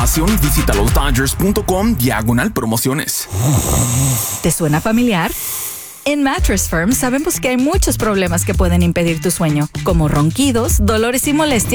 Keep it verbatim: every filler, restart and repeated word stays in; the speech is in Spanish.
Visita los dodgers punto com diagonal promociones. ¿Te suena familiar? En Mattress Firm sabemos que hay muchos problemas que pueden impedir tu sueño, como ronquidos, dolores y molestias